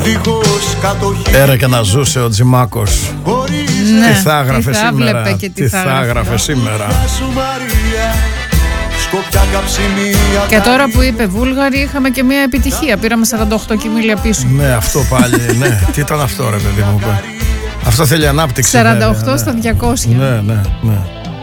δίχως κατοχή. Έρα και να ζούσε ο Τζιμάκος. Ναι, Τι θα έγραφε τι θα σήμερα. βλέπε και Τι θα έγραφε σήμερα. Και τώρα που είπε Βούλγαροι, είχαμε και μια επιτυχία. Πήραμε 48 κιμήλια πίσω. Ναι, αυτό πάλι. Ναι. Τι ήταν αυτό, ρε παιδί μου. Αυτό θέλει ανάπτυξη. 48 βέβαια, στα 200. Ναι, ναι, ναι.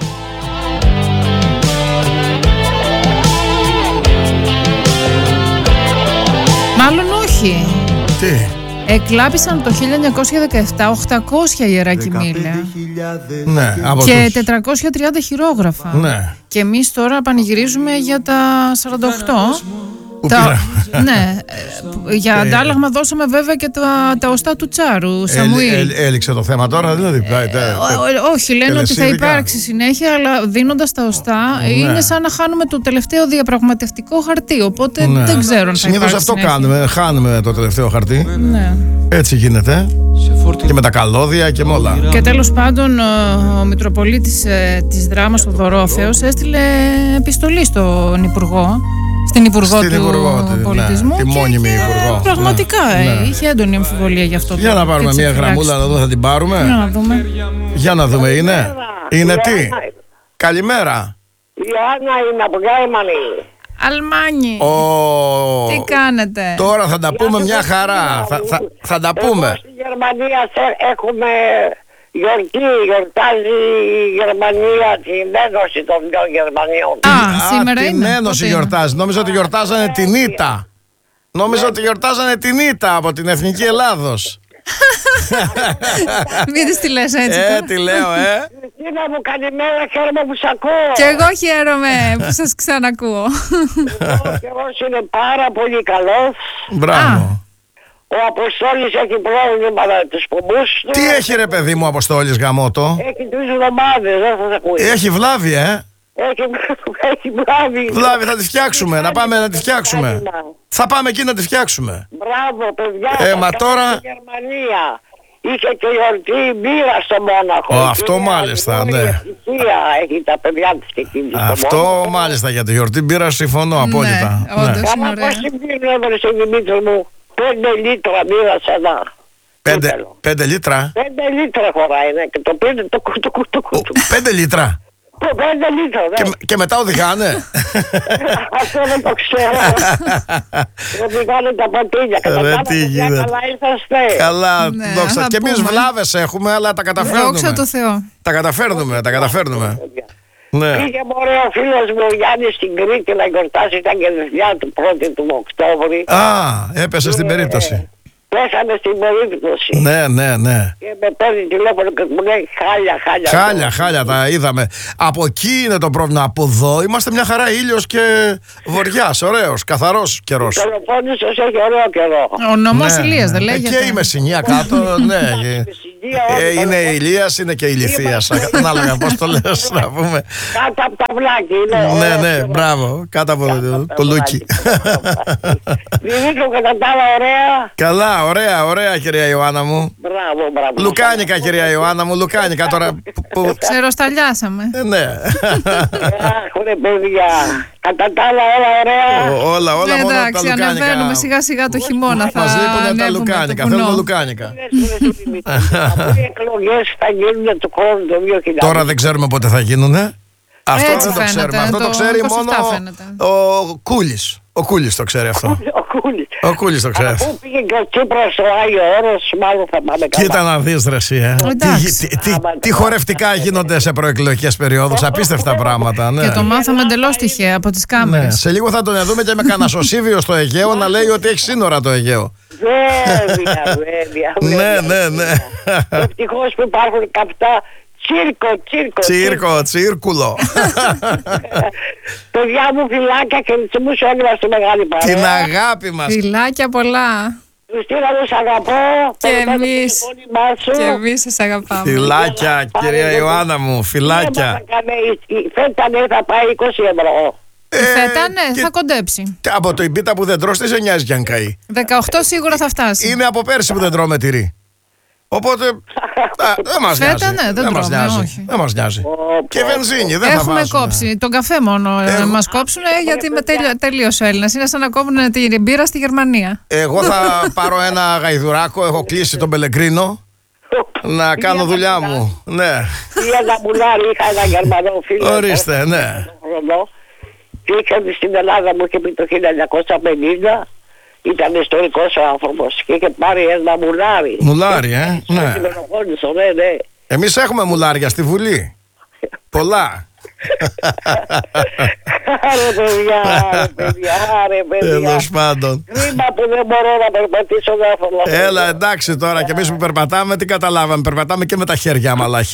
Μάλλον όχι. Τι. Εκλάπησαν το 1917 800 ιερά κιμήλια. Ναι, από Και τους... 430 χειρόγραφα. Ναι. Και εμείς τώρα πανηγυρίζουμε για τα 48. Που πήρα. Ναι, για αντάλλαγμα δώσαμε βέβαια και τα οστά του Τσάρου Σαμουήλ. Έληξε το θέμα τώρα, δηλαδή. Όχι, λένε ότι θα τελεσίδικα. υπάρξει συνέχεια, αλλά δίνοντας τα οστά είναι σαν να χάνουμε το τελευταίο διαπραγματευτικό χαρτί. Οπότε Ναι. δεν ξέρω αν θα Συνήθως υπάρξει αυτό συνέχεια. κάνουμε. Χάνουμε το τελευταίο χαρτί. Ναι. Έτσι γίνεται. Και με τα καλώδια και με όλα. Και τέλος πάντων ο Μητροπολίτης της Δράμας, ο Δωρόθεος, έστειλε επιστολή στον Υπουργό. Στην Υπουργό του Πολιτισμού. Τη μόνιμη Υπουργό. Πραγματικά είχε έντονη αμφιβολία γι' αυτό. Για να πάρουμε μια γραμμούλα να δούμε, θα την πάρουμε. Για να δούμε. Για να δούμε, είναι. Είναι τι. Καλημέρα. Ιωάννα είναι από Γκάιμανη. Αλμάνι. Τι κάνετε. Τώρα θα τα πούμε μια χαρά. Θα τα πούμε. Στη Γερμανία έχουμε γιορτάζει η Γερμανία την Ένωση των δύο Γερμανιών. Σήμερα την είναι. Ένωση Πότε γιορτάζει. Νόμιζα ότι γιορτάζανε την ΙΤΑ. Νόμιζα ότι γιορτάζανε την ΙΤΑ από την Εθνική Ελλάδος. Μην της τη λες έτσι. Τι λέω, Χριστίνα μου, καλημέρα, χαίρομαι που σ' ακούω. Και εγώ χαίρομαι που σας ξανακούω. Ο καιρός είναι πάρα πολύ καλός. Μπράβο. Ο Αποστόλης έχει πρόβλημα με τους πομπούς του. Τι έχει ρε παιδί μου Αποστόλης γαμώτο. Έχει 3 εβδομάδες, δεν θα σε ακούει. Έχει βλάβη Έχει βλάβη. Βλάβη θα τη φτιάξουμε. Να πάμε να τη φτιάξουμε. Θα πάμε εκεί να τη φτιάξουμε. Μπράβο παιδιά. Μα τώρα... Στη Γερμανία είχε και γιορτή μπύρα στο Μόναχο. Αυτό μάλιστα, ναι. Έχει τα παιδιά της και εκείνη. Αυτό μάλιστα για τη γιορτή μπύρα συμφωνώ απόλυτα. Ναι, όντως είναι ωραία. Πώς συμπλήρωνε έβρεσε η Δημήτρη μου 5 λίτρα μπύρα σε ένα. 5 λίτρα. 5 λίτρα χωράει, ναι, και το πήρε το κουτου. 5 λίτρα. 5 λίτρα, ναι. Και μετά οδηγάνε. Αυτό δεν το ξέρω. Οδηγάνε τα πατήλια. Κατά τι γίνεται. καλά είσαστε. Καλά, Ναι, δόξα. θα Και εμείς πούμε. βλάβες έχουμε, αλλά τα Δόξα καταφέρνουμε. τω Θεώ. Τα καταφέρνουμε. Ναι. Πήγε μωρέ ο φίλος μου ο Γιάννης στην Κρήτη να γιορτάσει τα γενεθλιά του 1η του Οκτώβρη. Έπεσε στην περίπτωση. Πέσανε στην περίπτωση. Ναι. Και με παίρνει τηλέφωνο και μου λέει Χάλια τα είδαμε. Από εκεί είναι το πρόβλημα. Από εδώ είμαστε μια χαρά, ήλιος και βοριάς. Ωραίος, καθαρός καιρός. Ο Πελοπόννησος έχει ωραίο καιρό. Ο νομός Ηλίας δεν λέγεται. Και η Μεσσηνία κάτω, ναι. Είναι η Ηλίας, είναι και η Ηλιθίας. Ανάλογα πώς το λες να πούμε. Κάτω από τα βλάκια. Ναι, μπράβο. Κάτω από το λούκι. Δημήτρη, κατά τα άλλα ωραία. Ωραία κυρία Ιωάννα μου. Μπράβο. Λουκάνικα κυρία Ιωάννα μου, λουκάνικα τώρα που... Ξεροσταλιάσαμε. Ναι. Αχ, παιδιά. Κατά τα άλλα όλα ωραία. Όλα μόνο τα Εντάξει, λουκάνικα. ανεβαίνουμε σιγά σιγά το χειμώνα. Θα Μας λείπουν τα ανέβουμε λουκάνικα, το θέλουμε βουνό. λουκάνικα. Οι εκλογές θα γίνουν του χρόνου το 2000. Τώρα δεν ξέρουμε πότε θα γίνουνε. Αυτό Έτσι δεν το φαίνεται, ξέρουμε. Αυτό το το ξέρει 27 μόνο φαίνεται. ο Κούλης. Ο Κούλης το ξέρει αυτό. Ο Κούλης το ξέρει. Αφού πήγε και ο Τσίπρας στο Άγιο Όρος, μάλλον θα πάμε καλά. Κοίτα να δεις ρε εσύ, Εντάξει. Τι χορευτικά γίνονται σε προεκλογικές περιόδους. Απίστευτα πράγματα, ναι. Και το μάθαμε εντελώς τυχαία από τις κάμερες. Σε λίγο θα τον δούμε και με κανένα σωσίβιο στο Αιγαίο να λέει ότι έχει σύνορα το Αιγαίο. Βέβαια. Ναι. Ευτυχώς που υπάρχουν καυτά Τσίρκουλο. Παιδιά μου, φιλάκια και μου σε όλοι μας τη μεγάλη παρέα. Την αγάπη μας. Φιλάκια πολλά. Χριστίνα μου, σ' αγαπώ. Και εμείς σας αγαπάμε. Φιλάκια κυρία Ιωάννα μου, φιλάκια. Φέτανε θα πάει 20 ευρώ. Φέτανε, θα κοντέψει. Από το Ιμπίτα που δεν τρως, τι σε νοιάζει κι αν καεί. 18 σίγουρα θα φτάσει. Είναι από πέρσι που δεν τρώμε τυρί. Οπότε δεν μας νοιάζει. Ναι, δεν μας τρώμε, νοιάζει. όχι. Δεν μας νοιάζει. Και βενζίνη δεν θα Έχουμε βάζουμε. κόψει. Τον καφέ μόνο μας κόψουν γιατί τελείωσε ο Έλληνας. Είναι σαν να κόβουν την μπύρα στη Γερμανία. Εγώ θα πάρω ένα γαϊδουράκο, έχω κλείσει τον Πελεγκρίνο να κάνω δουλειά μου. Ναι. Ή ένα μουλάρι, είχα ένα Γερμανό φίλο. Ορίστε, ναι. Και είχε στην Ελλάδα μου, είχε πει το 1950, ήταν ιστορικός ο άνθρωπος και είχε πάρει ένα μουλάρι. Μουλάρι, ναι. Ναι. Εμείς έχουμε μουλάρια στη Βουλή. Πολλά. Άρε παιδιά. Τέλος πάντων. Κρίμα που δεν μπορώ να περπατήσω γάφωλα. Έλα, εντάξει τώρα, και εμείς που περπατάμε, τι καταλάβαμε. Περπατάμε και με τα χέρια, μαλάχη.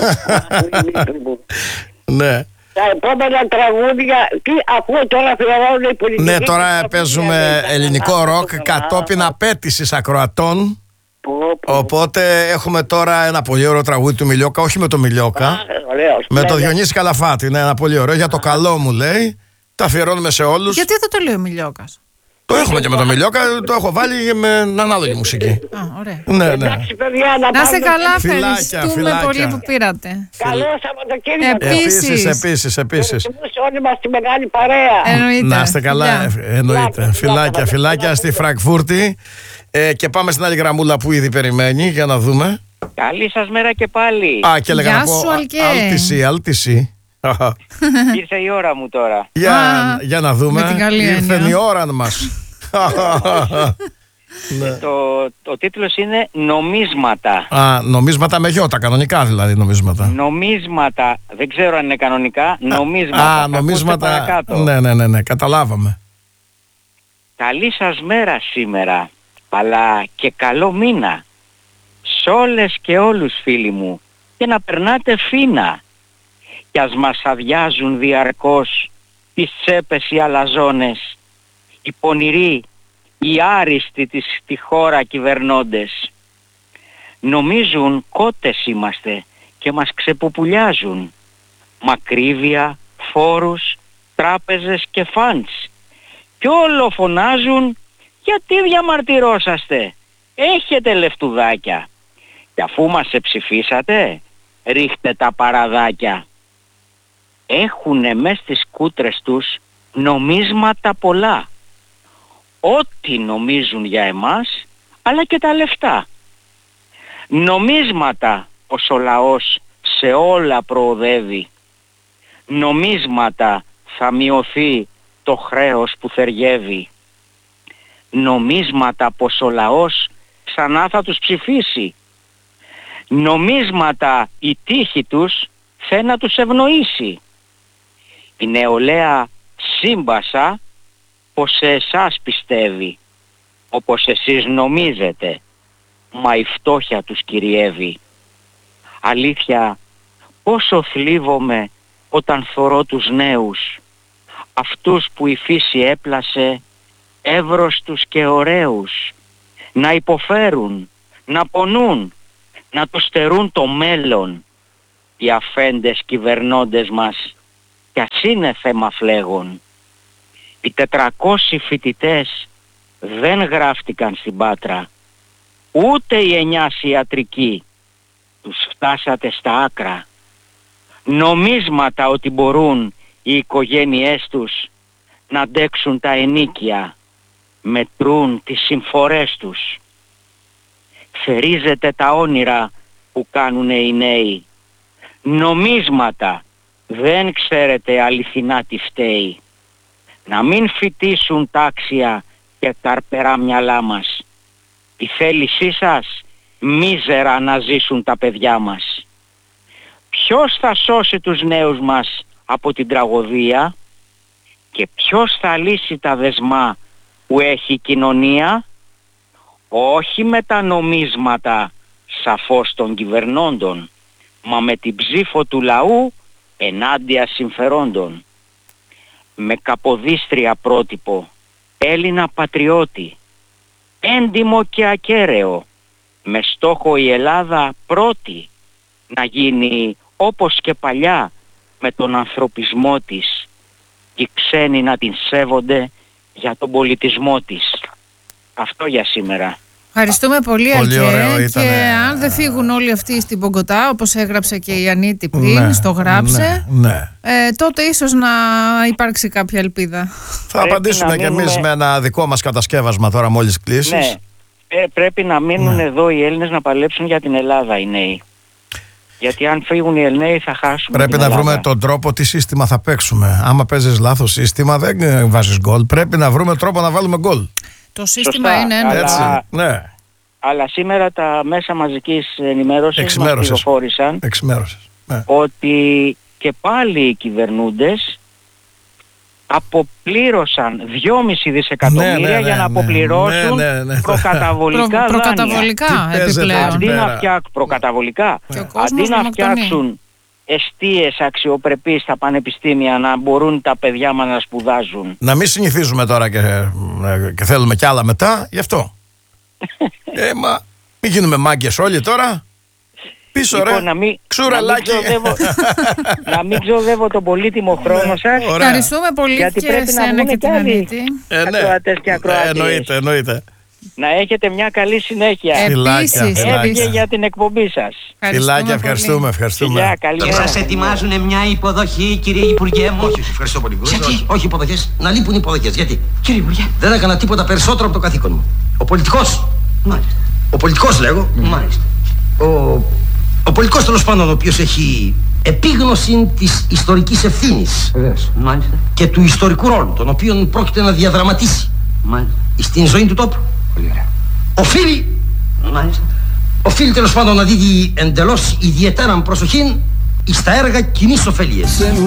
Ναι. Τα επόμενα τραγούδια, τι ακούω τώρα, αφιερώνουν οι πολιτικοί. Ναι, τώρα παίζουμε ελληνικό ροκ κατόπιν απέτησης ακροατών. Οπότε έχουμε τώρα ένα πολύ ωραίο τραγούδι του Μιλιόκα, όχι με το Μιλιόκα, με το Διονύση Καλαφάτη. Ναι, ένα πολύ ωραίο, για το καλό μου λέει. Τα αφιερώνουμε σε όλους. Γιατί δεν το λέει ο Μιλιόκας? Το έχουμε και με το Μιλιόκα, το έχω βάλει με ανάλογη μουσική. Α, ωραία. Ναι, ναι. Εντάξει, παιδιά, Να είστε καλά, Φιλάκια, ευχαριστούμε φιλάκια. πολύ που πήρατε. Καλό Σαββατοκύριακο. Επίσης. Όλοι μας τη μεγάλη παρέα. Εννοείται. Να είστε καλά, εννοείται. Φιλάκια, φιλάκια στη Φραγκφούρτη. Και πάμε στην άλλη γραμμούλα που ήδη περιμένει για να δούμε. Καλή σας μέρα και πάλι. Α, και έλεγα Γεια να πω σου, Αλκέ. Άλτηση. Ήρθε η ώρα μου τώρα. Για να δούμε. με την καλή Ήρθε έννοια. η ώρα μας. Ναι. Ο τίτλος είναι «Νομίσματα». Νομίσματα με γιώτα, κανονικά δηλαδή νομίσματα. Νομίσματα, δεν ξέρω αν είναι κανονικά. Νομίσματα. Θα ακούσετε Νομίσματα. παρακάτω. Ναι, καταλάβαμε. Καλή σας μέρα σήμερα, αλλά και καλό μήνα. Σ' όλες και όλους φίλοι μου, και να περνάτε φίνα. Κι ας μας αδειάζουν διαρκώς τις τσέπες οι αλαζόνες, οι πονηροί, οι άριστοι τη χώρα κυβερνώντες. Νομίζουν κότες είμαστε και μας ξεπουπουλιάζουν. Μακρύβια, φόρους, τράπεζες και φαντς. Κι όλο φωνάζουν, γιατί διαμαρτυρόσαστε, έχετε λεφτουδάκια. Κι αφού μας εψηφίσατε, ρίχτε τα παραδάκια. Έχουνε μες στις κούτρες τους νομίσματα πολλά. Ό,τι νομίζουν για εμάς, αλλά και τα λεφτά. Νομίσματα πως ο λαός σε όλα προοδεύει. Νομίσματα θα μειωθεί το χρέος που θεριεύει. Νομίσματα πως ο λαός ξανά θα τους ψηφίσει. Νομίσματα η τύχη τους θέλει να τους ευνοήσει. Η νεολαία σύμπασα πως σε εσάς πιστεύει, όπως εσείς νομίζετε, μα η φτώχεια τους κυριεύει. Αλήθεια, πόσο θλίβομαι όταν θωρώ τους νέους, αυτούς που η φύση έπλασε εύρωστους και ωραίους, να υποφέρουν, να πονούν, να τους στερούν το μέλλον. Οι αφέντες κυβερνώντες μας, κι ας είναι θέμα φλέγων. Οι 400 φοιτητές δεν γράφτηκαν στην Πάτρα, ούτε οι 9 ιατρικοί, τους φτάσατε στα άκρα. Νομίσματα ότι μπορούν οι οικογένειές τους να αντέξουν τα ενίκια, μετρούν τις συμφορές τους. Θερίζετε τα όνειρα που κάνουνε οι νέοι. Νομίσματα, δεν ξέρετε αληθινά τι φταίει. Να μην φοιτήσουν τάξια και τα αρπερά μυαλά μας. Η θέλησή σας μίζερα να ζήσουν τα παιδιά μας. Ποιος θα σώσει τους νέους μας από την τραγωδία και ποιος θα λύσει τα δεσμά που έχει η κοινωνία? Όχι με τα νομίσματα σαφώς των κυβερνώντων, μα με την ψήφο του λαού ενάντια συμφερόντων. Με καποδίστρια πρότυπο, Έλληνα πατριώτη, έντιμο και ακέραιο, με στόχο η Ελλάδα πρώτη να γίνει όπως και παλιά με τον ανθρωπισμό της, οι ξένοι να την σέβονται για τον πολιτισμό της. Αυτό για σήμερα. Ευχαριστούμε πολύ, Πολύ Αλκέ. ωραίο ήταν. Και αν δεν φύγουν όλοι αυτοί στην Μπογκοτά, όπως έγραψε και η Ανίτη πριν, στο γράψε, τότε ίσως να υπάρξει κάποια ελπίδα. Θα απαντήσουμε κι εμείς με ένα δικό μας κατασκεύασμα τώρα μόλις κλείσεις. Ναι. Πρέπει να μείνουν εδώ οι Έλληνες να παλέψουν για την Ελλάδα οι νέοι. Γιατί αν φύγουν οι Ελληναίοι θα χάσουμε. Πρέπει να βρούμε τον τρόπο τι σύστημα θα παίξουμε. Άμα παίζεις λάθος σύστημα δεν βάζεις γκολ. Πρέπει να βρούμε τρόπο να βάλουμε γκολ. Το σύστημα είναι ένα. Έτσι, ναι. Αλλά σήμερα τα μέσα μαζικής ενημέρωσης μας πληροφόρησαν ότι και πάλι οι κυβερνούντες αποπλήρωσαν 2,5 δισεκατομμύρια για να αποπληρώσουν προκαταβολικά δάνεια. Προκαταβολικά. Αντί να φτιάξουν εστίες αξιοπρεπείς στα πανεπιστήμια, να μπορούν τα παιδιά μας να σπουδάζουν. Να μην συνηθίζουμε τώρα και θέλουμε κι άλλα μετά, γι' αυτό. Μα μην γίνουμε μάγκες όλοι τώρα. Πίσω λοιπόν, ρε, ξουρελάκι. Να μην ξοδεύω τον πολύτιμο χρόνο σας. Ευχαριστούμε πολύ γιατί και πρέπει να εσένα και την Ανίτη. Ακροατές και ακροατές. Εννοείται. Να έχετε μια καλή συνέχεια. Επίσης. Εύγε για την εκπομπή σας. Φιλάκια, ευχαριστούμε. Φιλιά, καλή μέρα. Σας ετοιμάζουν μια υποδοχή, κύριε Υπουργέ μου. Όχι, ευχαριστώ πολύ. Γιατί, όχι υποδοχές, να λείπουν υποδοχές. Γιατί, κύριε Υπουργέ, δεν έκανα τίποτα περισσότερο από το καθήκον μου. Ο πολιτικός. Μάλιστα. Ο πολιτικός λέγω. Μάλιστα. Ο πολιτικός τέλος πάντων, ο οποίος έχει επίγνωση της ιστορικής ευθύνης και του ιστορικού ρόλου, τον οποίον πρόκειται να διαδραματίσει στην ζωή του τόπου. Πολύ ωραία. Οφείλει τέλος πάντων να δίδει εντελώς ιδιαίτερα προσοχή στα έργα κοινής ωφελίας.